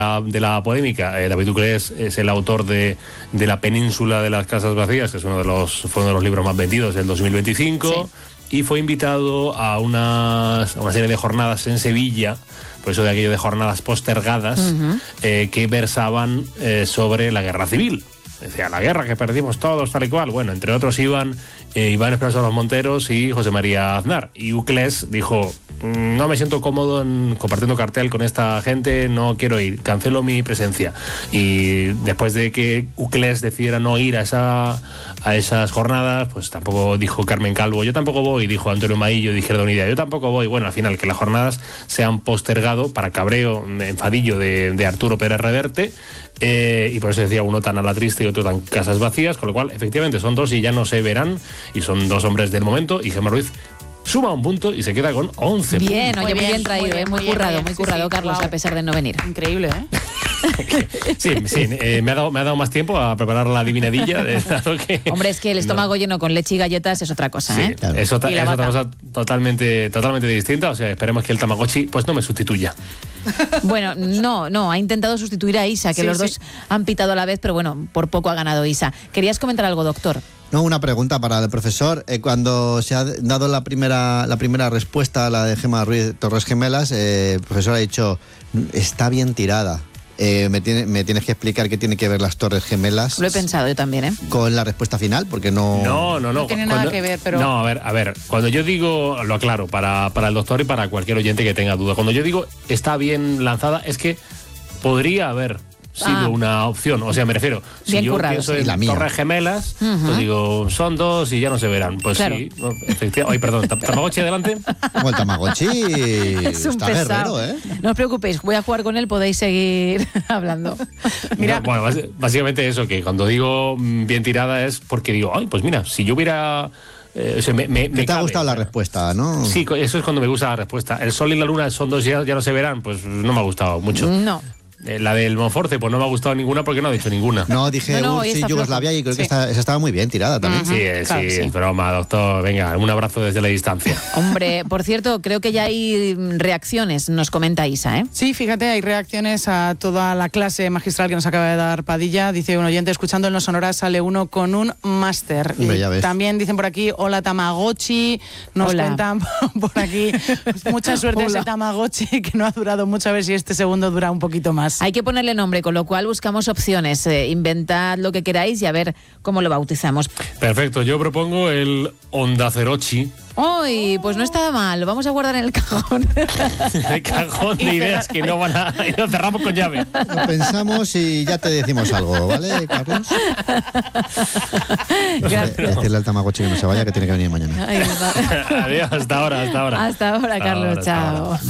de la polémica. David Uclés es el autor de La península de las casas vacías, que es fue uno de los libros más vendidos del 2025, y fue invitado a una serie de jornadas en Sevilla, por eso de aquello de jornadas postergadas, que versaban sobre la guerra civil. Decía, la guerra que perdimos todos, tal y cual. Bueno, entre otros iban Iván Espinosa Los Monteros y José María Aznar. Y Uclés dijo, no me siento cómodo compartiendo cartel con esta gente, no quiero ir, cancelo mi presencia. Y después de que Uclés decidiera no ir a esas jornadas, pues tampoco dijo Carmen Calvo, yo tampoco voy, dijo Antonio Maillo de Izquierda Unida, yo tampoco voy. Bueno, al final que las jornadas se han postergado para cabreo, enfadillo de Arturo Pérez Reverte, y por eso decía uno tan a la triste y otro tan casas vacías, con lo cual efectivamente son dos y ya no se verán, y son dos hombres del momento, y Gemma Ruiz suma un punto y se queda con 11 puntos. Bien, oye, muy bien traído, muy currado, Carlos, wow. A pesar de no venir. Increíble, Sí, me ha dado más tiempo a preparar la adivinadilla. Hombre, es que el estómago lleno con leche y galletas es otra cosa, sí, ¿eh? Claro. Es otra cosa totalmente distinta. O sea, esperemos que el Tamagotchi pues no me sustituya. Bueno, no, ha intentado sustituir a Isa, que los dos han pitado a la vez, pero bueno, por poco ha ganado Isa. ¿Querías comentar algo, doctor? No, una pregunta para el profesor. Cuando se ha dado la primera respuesta a la de Gemma Ruiz Torres Gemelas, el profesor ha dicho, está bien tirada. Me tienes que explicar qué tiene que ver las Torres Gemelas. Lo he pensado yo también, ¿eh? Con la respuesta final, porque no... No tiene nada que ver, pero... No, a ver, cuando yo digo, lo aclaro, para el doctor y para cualquier oyente que tenga duda, cuando yo digo está bien lanzada, es que podría haber sido una opción. O sea, me refiero, si bien yo currado, pienso en Torres Gemelas, pues digo, son dos y ya no se verán. Pues claro. Sí, no, efectivamente. Ay, perdón, ¿Tamagotchi adelante? Como el Tamagotchi es un está pesado. guerrero, ¿eh? No os preocupéis, voy a jugar con él, podéis seguir hablando. Mira. No, bueno, básicamente eso, que cuando digo bien tirada es porque digo, ay, pues mira, si yo hubiera... ¿Te ha gustado la respuesta, no? Sí, eso es cuando me gusta la respuesta. El sol y la luna son dos y ya no se verán, pues no me ha gustado mucho. No. La del Monforte, pues no me ha gustado ninguna porque no ha dicho ninguna. No, dije URSS y Yugoslavia y creo que esa estaba muy bien tirada también. Claro, sí, broma, doctor. Venga, un abrazo desde la distancia. Hombre, por cierto, creo que ya hay reacciones, nos comenta Isa, ¿eh? Sí, fíjate, hay reacciones a toda la clase magistral que nos acaba de dar Padilla. Dice un oyente, escuchando en Los Sonoras sale uno con un máster. También dicen por aquí, hola Tamagotchi. Nos cuentan por aquí, mucha suerte ese Tamagotchi que no ha durado mucho, a ver si este segundo dura un poquito más. Hay que ponerle nombre, con lo cual buscamos opciones. Inventad lo que queráis y a ver cómo lo bautizamos. Perfecto, yo propongo el Ondacerochi. ¡Ay! Pues no está mal, lo vamos a guardar en el cajón. El cajón de ideas que no van a... Y lo cerramos con llave. Lo pensamos y ya te decimos algo, ¿vale, Carlos? Gracias. Decirle al Tamagotchi que no se vaya, que tiene que venir mañana. Adiós, hasta ahora. Hasta ahora, Carlos, chao.